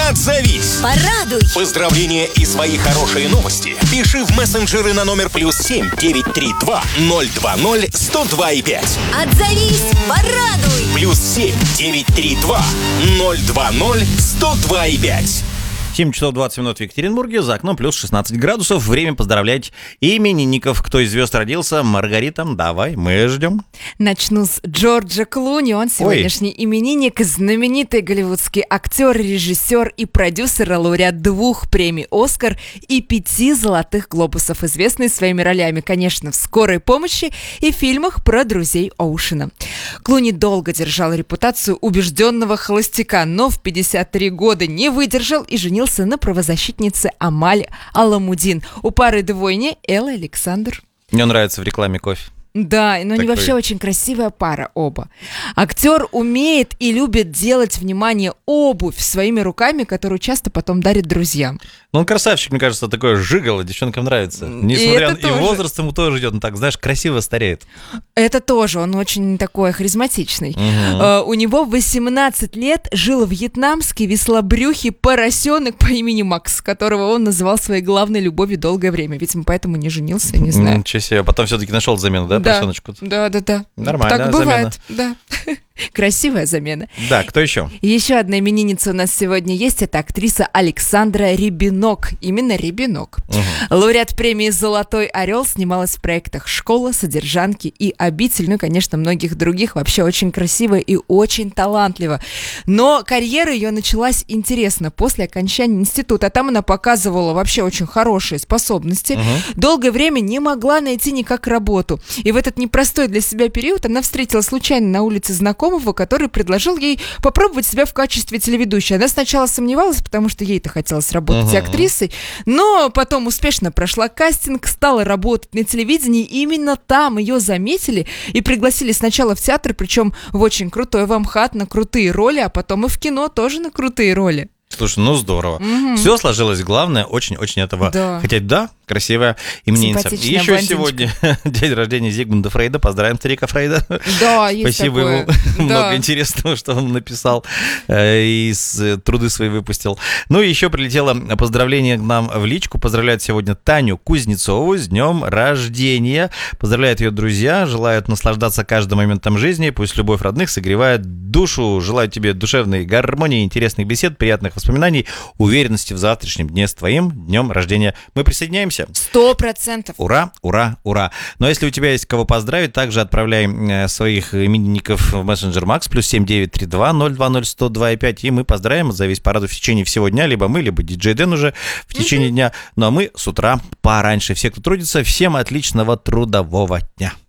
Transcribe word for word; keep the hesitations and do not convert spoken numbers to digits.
Отзовись. Порадуй. Поздравления и свои хорошие новости пиши в мессенджеры на номер плюс семь девять три два ноль два ноль сто два и пять. Отзовись. Порадуй. Плюс семь девять три два ноль два ноль сто два и пять. семь часов двадцать минут в Екатеринбурге, за окном плюс шестнадцать градусов. Время поздравлять именинников. Кто из звезд родился? Маргарита, давай, мы ждем. Начну с Джорджа Клуни. Он сегодняшний Ой. именинник, знаменитый голливудский актер, режиссер и продюсер, лауреат двух премий «Оскар» и пяти «Золотых глобусов», известный своими ролями, конечно, в «Скорой помощи» и фильмах про друзей Оушена. Клуни долго держал репутацию убежденного холостяка, но в пятьдесят три года не выдержал и женился на правозащитнице Амаль Аламудин. У пары двойни Элла и Александр. Мне нравится в рекламе кофе. Да, но они Такой. вообще очень красивая пара оба. Актер умеет и любит делать, внимание, обувь своими руками, которую часто потом дарит друзьям. Ну, он красавчик, мне кажется, такой жиголо, девчонкам нравится. Несмотря на и возраст ему тоже идет, он так, знаешь, красиво стареет. Это тоже, он очень такой харизматичный. Угу. Uh, у него восемнадцать лет жил вьетнамский веслобрюхий поросенок по имени Макс, которого он называл своей главной любовью долгое время. Видимо, поэтому не женился, не знаю. Ничего себе, потом все-таки нашел замену, да, да, поросеночку? Да, да, да. Нормальная так бывает, замена. Да. Красивая замена. Да, кто еще? Еще одна именинница у нас сегодня есть. Это актриса Александра Рябинок. Именно Рябинок. Угу. Лауреат премии «Золотой орел», снималась в проектах «Школа», «Содержанки» и «Обитель». Ну и, конечно, многих других. Вообще очень красиво и очень талантливо. Но карьера ее началась интересно после окончания института. Там она показывала вообще очень хорошие способности. Угу. Долгое время не могла найти никак работу. И в этот непростой для себя период она встретила случайно на улице знакомого, который предложил ей попробовать себя в качестве телеведущей. Она сначала сомневалась, потому что ей-то хотелось работать uh-huh. актрисой, но потом успешно прошла кастинг, стала работать на телевидении, и именно там ее заметили и пригласили сначала в театр, причем в очень крутой в МХАТ на крутые роли, а потом и в кино тоже на крутые роли. Слушай, ну здорово. Mm-hmm. Все сложилось, главное, очень-очень этого да. хотеть. Да, красивая именинница. И еще блондиночка. Сегодня день рождения Зигмунда Фрейда. Поздравим старика Фрейда. Да, есть Спасибо такое. ему. Да. Много интересного, что он написал э, и с, труды свои выпустил. Ну и еще прилетело поздравление к нам в личку. Поздравляют сегодня Таню Кузнецову с днем рождения. Поздравляют ее друзья. Желают наслаждаться каждым моментом жизни. Пусть любовь родных согревает душу. Желаю тебе душевной гармонии, интересных бесед, приятных воспоминаний, уверенности в завтрашнем дне с твоим днем рождения. Мы присоединяемся. Сто процентов. Ура, ура, ура. Но если у тебя есть кого поздравить, также отправляй э, своих именинников в мессенджер Макс, плюс семь девять три два ноль два ноль сто два и пять, и мы поздравим, отзовись порадуй в течение всего дня, либо мы, либо диджей Дэн уже в течение mm-hmm. дня, ну а мы с утра пораньше. Все, кто трудится, всем отличного трудового дня.